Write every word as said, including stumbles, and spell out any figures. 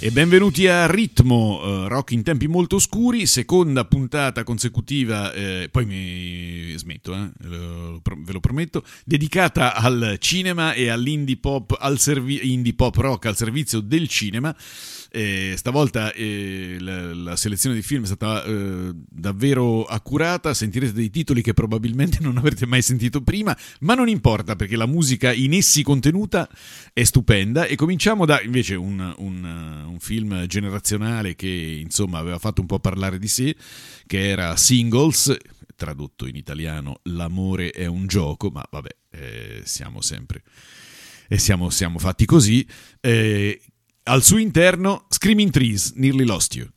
E benvenuti a Ritmo, uh, rock in tempi molto oscuri, seconda puntata consecutiva, eh, poi mi smetto, eh, ve lo prometto, dedicata al cinema e all'indie pop, al servi- indie pop rock al servizio del cinema. Eh, stavolta eh, la, la selezione di film è stata eh, davvero accurata, sentirete dei titoli che probabilmente non avrete mai sentito prima, ma non importa perché la musica in essi contenuta è stupenda. E cominciamo da invece un, un, un film generazionale che insomma aveva fatto un po' parlare di sé, che era Singles, tradotto in italiano L'amore è un gioco, ma vabbè, eh, siamo sempre e siamo, siamo fatti così. eh, Al suo interno Screaming Trees, Nearly Lost You.